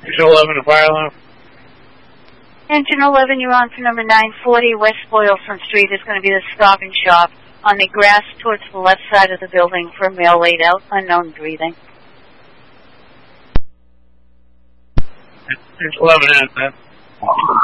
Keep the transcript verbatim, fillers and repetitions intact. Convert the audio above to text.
Engine eleven, the fire alarm. Engine eleven, you're on for number nine forty West Boylston Street. Is going to be the Stop and Shop on the grass towards the left side of the building for a male laid out, unknown breathing. Engine eleven, man.